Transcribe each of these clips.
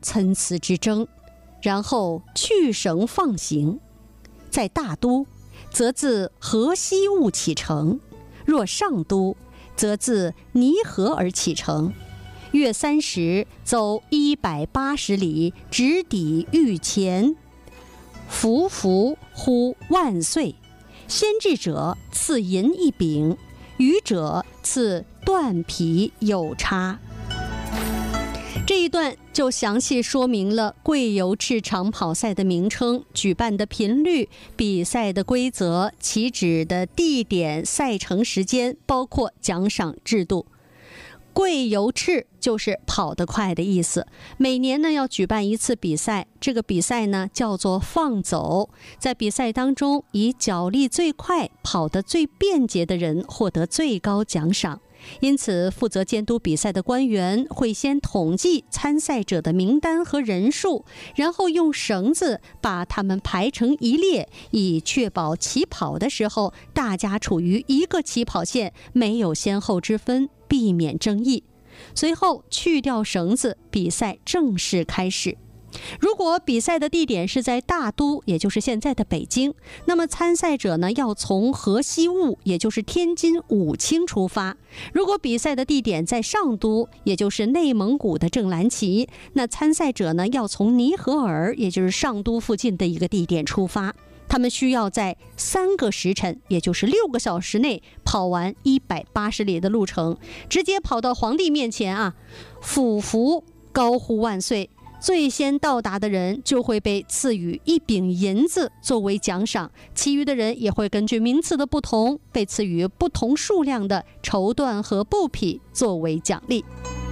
参差之争，然后去绳放行。在大都，则自河西务启程；若上都，则自泥河而启程。越30，走180里，直抵御前。匍匐乎万岁。先至者赐银1柄，愚者赐缎皮有差。这一段就详细说明了贵由赤长跑赛的名称、举办的频率、比赛的规则、起止的地点、赛程时间，包括奖赏制度。贵由赤就是跑得快的意思，每年呢要举办一次比赛，这个比赛呢叫做放走，在比赛当中以脚力最快、跑得最便捷的人获得最高奖赏。因此负责监督比赛的官员会先统计参赛者的名单和人数，然后用绳子把他们排成一列，以确保起跑的时候大家处于一个起跑线，没有先后之分，避免争议。随后去掉绳子，比赛正式开始。如果比赛的地点是在大都，也就是现在的北京，那么参赛者呢要从河西务，也就是天津武清出发。如果比赛的地点在上都，也就是内蒙古的正蓝旗，那参赛者呢要从尼河尔，也就是上都附近的一个地点出发。他们需要在3个时辰，也就是6个小时内跑完180里的路程，直接跑到皇帝面前啊，俯伏高呼万岁。最先到达的人就会被赐予1柄银子作为奖赏，其余的人也会根据名次的不同，被赐予不同数量的绸缎和布匹作为奖励。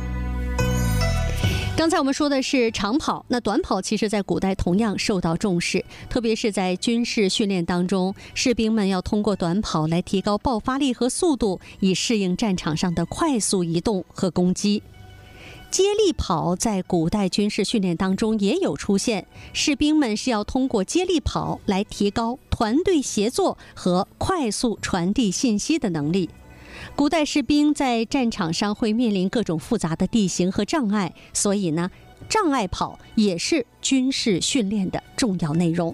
刚才我们说的是长跑，那短跑其实在古代同样受到重视，特别是在军事训练当中，士兵们要通过短跑来提高爆发力和速度，以适应战场上的快速移动和攻击。接力跑在古代军事训练当中也有出现，士兵们是要通过接力跑来提高团队协作和快速传递信息的能力。古代士兵在战场上会面临各种复杂的地形和障碍，所以呢，障碍跑也是军事训练的重要内容。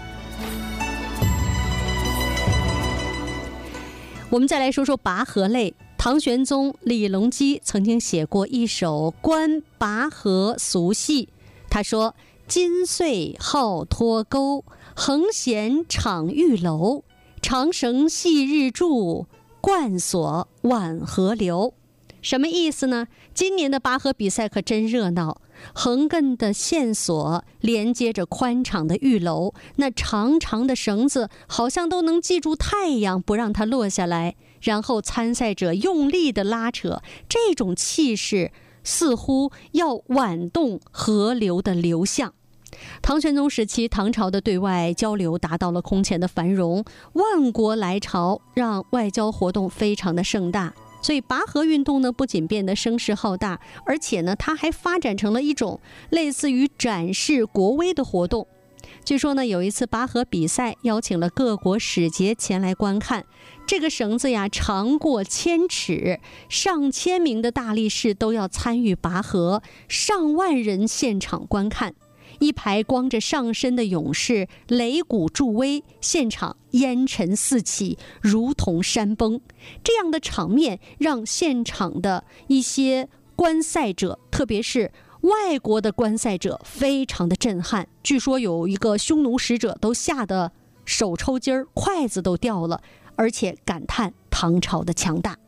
我们再来说说拔河类。唐玄宗李隆基曾经写过一首观拔河俗戏，他说：金穗好脱钩，横弦场玉楼，长绳系日柱，贯锁挽河流。什么意思呢？今年的拔河比赛可真热闹，横亘的线索连接着宽敞的玉楼，那长长的绳子好像都能记住太阳，不让它落下来，然后参赛者用力的拉扯，这种气势似乎要挽动河流的流向。唐玄宗时期，唐朝的对外交流达到了空前的繁荣，万国来朝，让外交活动非常的盛大。所以拔河运动呢，不仅变得声势浩大，而且呢，它还发展成了一种类似于展示国威的活动。据说呢，有一次拔河比赛，邀请了各国使节前来观看。这个绳子呀，长过1000尺，上千名的大力士都要参与拔河，上万人现场观看。一排光着上身的勇士擂鼓助威，现场烟尘四起，如同山崩。这样的场面让现场的一些观赛者，特别是外国的观赛者非常的震撼。据说有一个匈奴使者都吓得手抽筋儿，筷子都掉了，而且感叹唐朝的强大。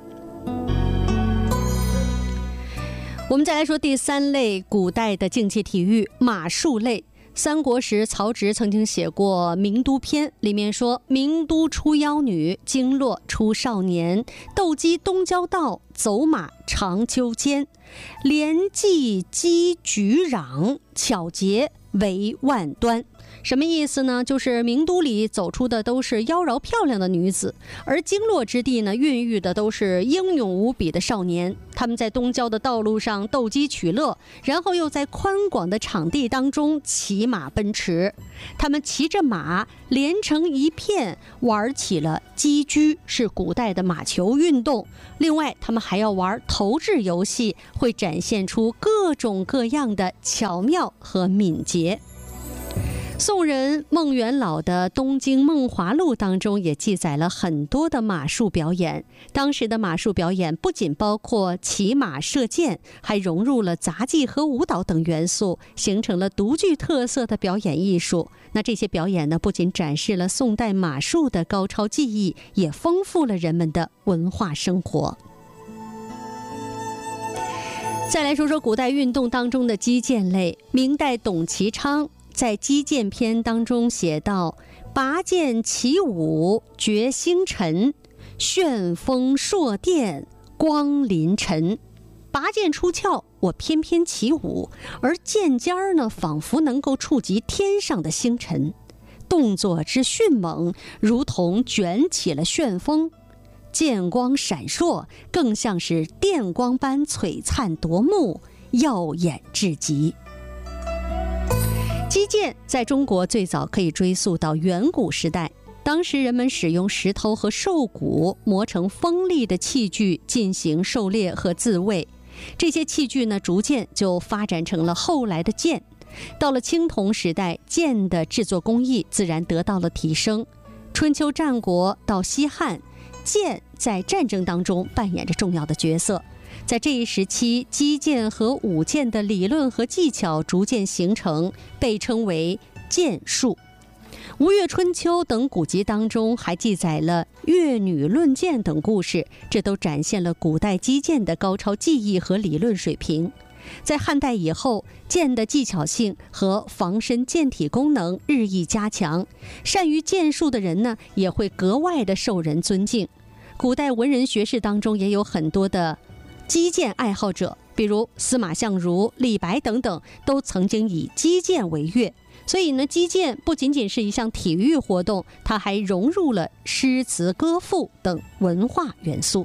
我们再来说第3类古代的竞技体育，马术类。三国时曹植曾经写过《名都篇》，里面说：名都出妖女，京洛出少年，斗鸡东郊道，走马长秋间，连骑击举壤，巧捷为万端。 什么意思呢？就是名都里走出的都是妖娆漂亮的女子，而经络之地呢，孕育的都是英勇无比的少年。他们在东郊的道路上斗鸡取乐，然后又在宽广的场地当中骑马奔驰。他们骑着马连成一片，玩起了击车，是古代的马球运动。另外，他们还要玩投掷游戏，会展现出各种各样的巧妙和敏捷。宋人孟元老的《东京梦华录》当中也记载了很多的马术表演。当时的马术表演不仅包括骑马射箭，还融入了杂技和舞蹈等元素，形成了独具特色的表演艺术。那这些表演呢，不仅展示了宋代马术的高超技艺，也丰富了人们的文化生活。再来说说古代运动当中的击剑类。明代董其昌在《击剑篇》当中写道：拔剑起舞绝星辰，旋风烁电光临尘。拔剑出鞘，我翩翩起舞，而剑尖儿呢，仿佛能够触及天上的星辰，动作之迅猛，如同卷起了旋风，剑光闪烁，更像是电光般璀璨夺目，耀眼至极。击剑在中国最早可以追溯到远古时代，当时人们使用石头和兽骨磨成锋利的器具进行狩猎和自卫，这些器具呢，逐渐就发展成了后来的剑。到了青铜时代，剑的制作工艺自然得到了提升。春秋战国到西汉，剑在战争当中扮演着重要的角色。在这一时期，击剑和舞剑的理论和技巧逐渐形成，被称为剑术。吴越春秋等古籍当中还记载了越女论剑等故事，这都展现了古代击剑的高超技艺和理论水平。在汉代以后，剑的技巧性和防身健体功能日益加强，善于剑术的人呢，也会格外的受人尊敬。古代文人学士当中也有很多的击剑爱好者，比如司马相如、李白等等，都曾经以击剑为乐。所以呢，击剑不仅仅是一项体育活动，它还融入了诗词歌赋等文化元素。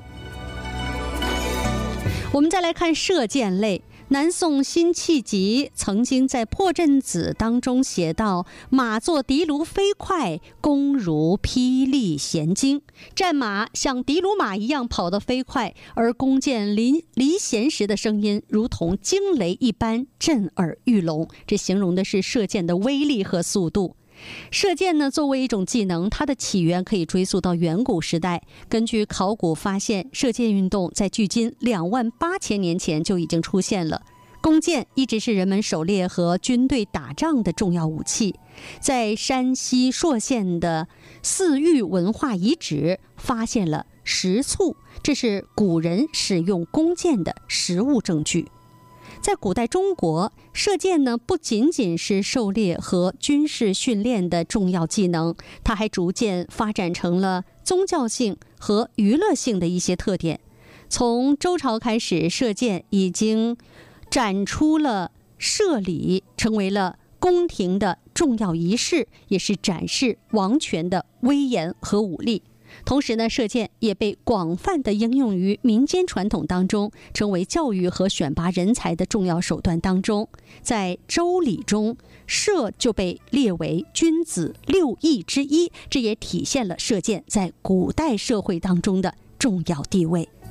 我们再来看射箭类。南宋辛弃疾曾经在《破阵子》当中写道：马作的卢飞快，弓如霹雳弦惊。战马像的卢马一样跑得飞快，而弓箭离弦时的声音如同惊雷一般震耳欲聋。这形容的是射箭的威力和速度。射箭呢，作为一种技能，它的起源可以追溯到远古时代。根据考古发现，射箭运动在距今28000年前就已经出现了。弓箭一直是人们狩猎和军队打仗的重要武器。在山西朔县的四玉文化遗址发现了石簇，这是古人使用弓箭的实物证据。在古代中国，射箭呢，不仅仅是狩猎和军事训练的重要技能，它还逐渐发展成了宗教性和娱乐性的一些特点。从周朝开始，射箭已经展出了射礼，成为了宫廷的重要仪式，也是展示王权的威严和武力。同时呢，射箭也被广泛的应用于民间传统当中，成为教育和选拔人才的重要手段当中。在周礼中，射就被列为君子6艺之一，这也体现了射箭在古代社会当中的重要地位。